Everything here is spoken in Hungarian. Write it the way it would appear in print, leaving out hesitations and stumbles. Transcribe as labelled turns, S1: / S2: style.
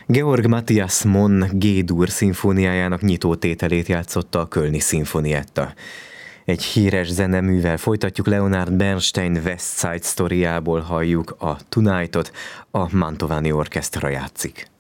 S1: Georg Matthias Monn G-dur szimfóniájának nyitótételét játszotta a Kölni Szimfonietta. Egy híres zeneművel folytatjuk, Leonard Bernstein West Side Storyából halljuk a Tonight-ot, a Mantovani Orchestra játszik.